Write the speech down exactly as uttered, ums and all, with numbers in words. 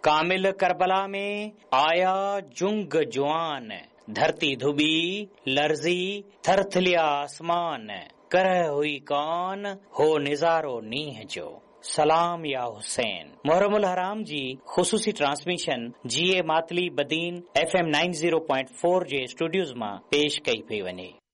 कामिल करबला में आया जुंग जुआन, धरती धुबी लर्जी थरथलिया आसमान, करह हुई कौन हो निजारो नीह जो, सलाम या हुसैन। मुहर्रमुल हराम जी ख़ुसूसी ट्रांसमिशन जी ए Matali Badin F M ninety point four जे स्टूडियोज़ मां पेश कई पई वञे।